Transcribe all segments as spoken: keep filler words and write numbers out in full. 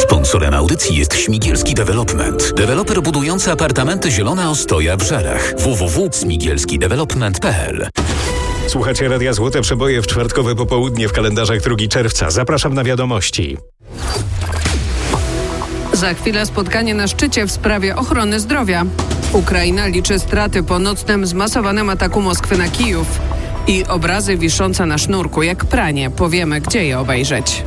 Sponsorem audycji jest Śmigielski Development. Deweloper budujący apartamenty Zielona Ostoja w Żerach. w w w kropka śmigielski development kropka p l. Słuchacie Radia Złote Przeboje w czwartkowe popołudnie w kalendarzach drugiego czerwca. Zapraszam na wiadomości. Za chwilę spotkanie na szczycie w sprawie ochrony zdrowia. Ukraina liczy straty po nocnym zmasowanym ataku Moskwy na Kijów. I obrazy wiszące na sznurku jak pranie. Powiemy, gdzie je obejrzeć.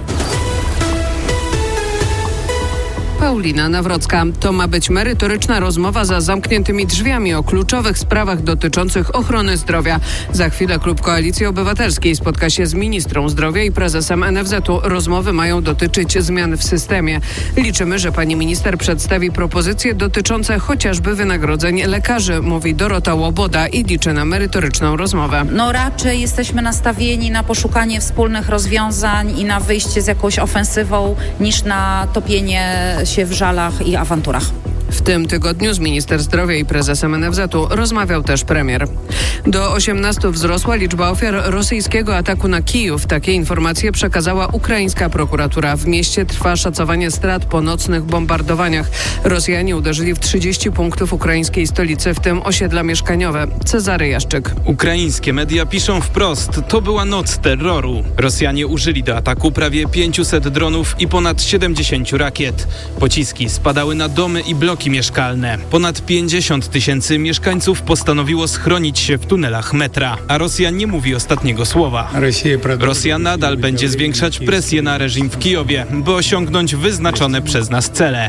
Paulina Nawrocka. To ma być merytoryczna rozmowa za zamkniętymi drzwiami o kluczowych sprawach dotyczących ochrony zdrowia. Za chwilę klub Koalicji Obywatelskiej spotka się z ministrą zdrowia i prezesem en ef zet u. Rozmowy mają dotyczyć zmian w systemie. Liczymy, że pani minister przedstawi propozycje dotyczące chociażby wynagrodzeń lekarzy, mówi Dorota Łoboda i liczy na merytoryczną rozmowę. No raczej jesteśmy nastawieni na poszukanie wspólnych rozwiązań i na wyjście z jakąś ofensywą niż na topienie się w żalach i awanturach. W tym tygodniu z minister zdrowia i prezesem en ef zet u rozmawiał też premier. Do osiemnastu wzrosła liczba ofiar rosyjskiego ataku na Kijów. Takie informacje przekazała ukraińska prokuratura. W mieście trwa szacowanie strat po nocnych bombardowaniach. Rosjanie uderzyli w trzydzieści punktów ukraińskiej stolicy, w tym osiedla mieszkaniowe. Cezary Jaszczyk. Ukraińskie media piszą wprost, to była noc terroru. Rosjanie użyli do ataku prawie pięciuset dronów i ponad siedemdziesięciu rakiet. Pociski spadały na domy i bloki mieszkalne. Ponad pięćdziesiąt tysięcy mieszkańców postanowiło schronić się w tunelach metra, a Rosja nie mówi ostatniego słowa. Rosja nadal będzie zwiększać presję na reżim w Kijowie, by osiągnąć wyznaczone przez nas cele.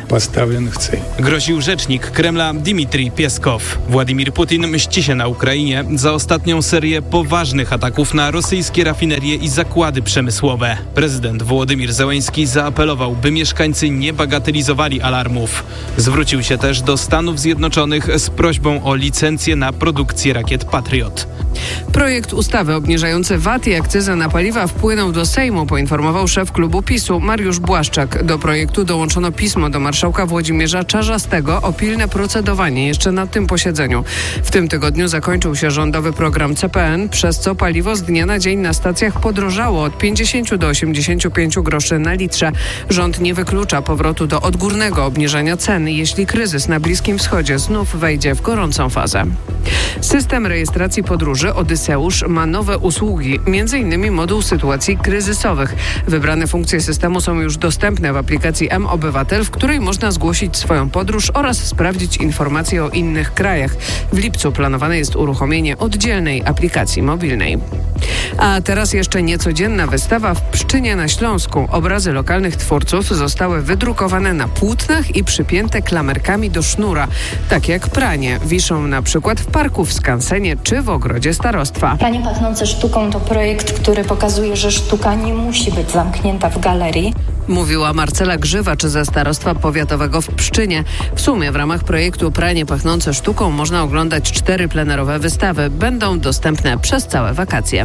Groził rzecznik Kremla Dmitrij Pieskow. Władimir Putin mści się na Ukrainie za ostatnią serię poważnych ataków na rosyjskie rafinerie i zakłady przemysłowe. Prezydent Wołodymir Zełenski zaapelował, by mieszkańcy nie bagatelizowali alarmów. Zwrócił się też do Stanów Zjednoczonych z prośbą o licencję na produkcję rakiet Patriot. Projekt ustawy obniżający V A T i akcyzę na paliwa wpłynął do Sejmu, poinformował szef klubu PiSu Mariusz Błaszczak. Do projektu dołączono pismo do marszałka Włodzimierza Czarzastego o pilne procedowanie jeszcze na tym posiedzeniu. W tym tygodniu zakończył się rządowy program C P N, przez co paliwo z dnia na dzień na stacjach podrożało od pięćdziesięciu do osiemdziesięciu pięciu groszy na litrze. Rząd nie wyklucza powrotu do odgórnego obniżania cen, jeśli kryzys na Bliskim Wschodzie znów wejdzie w gorącą fazę. System rejestracji podróży Odyseusz ma nowe usługi, między innymi moduł sytuacji kryzysowych. Wybrane funkcje systemu są już dostępne w aplikacji M-Obywatel, w której można zgłosić swoją podróż oraz sprawdzić informacje o innych krajach. W lipcu planowane jest uruchomienie oddzielnej aplikacji mobilnej. A teraz jeszcze niecodzienna wystawa w Pszczynie na Śląsku. Obrazy lokalnych twórców zostały wydrukowane na płótnach i przypięte klamerkami do sznura. Tak jak pranie. Wiszą na przykład w parku w skansenie czy w ogrodzie starostwa. Pranie pachnące sztuką to projekt, który pokazuje, że sztuka nie musi być zamknięta w galerii. Mówiła Marcela Grzywacz ze Starostwa Powiatowego w Pszczynie. W sumie w ramach projektu Pranie pachnące sztuką można oglądać cztery plenerowe wystawy. Będą dostępne przez całe wakacje.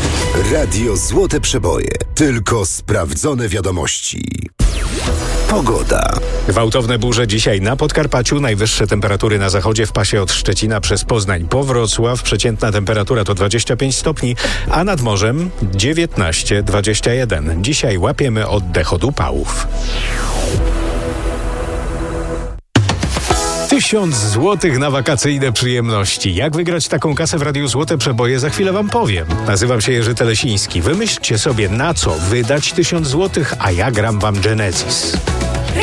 Radio Złote Przeboje. Tylko sprawdzone wiadomości. Pogoda. Gwałtowne burze dzisiaj na Podkarpaciu. Najwyższe temperatury na zachodzie w pasie od Szczecina przez Poznań po Wrocław. Przeciętna temperatura to dwadzieścia pięć stopni, a nad morzem dziewiętnaście dwadzieścia jeden. Dzisiaj łapiemy oddech od upałów. Tysiąc złotych na wakacyjne przyjemności. Jak wygrać taką kasę w Radiu Złote Przeboje? Za chwilę wam powiem. Nazywam się Jerzy Telesiński. Wymyślcie sobie, na co wydać tysiąc złotych, a ja gram wam Genesis.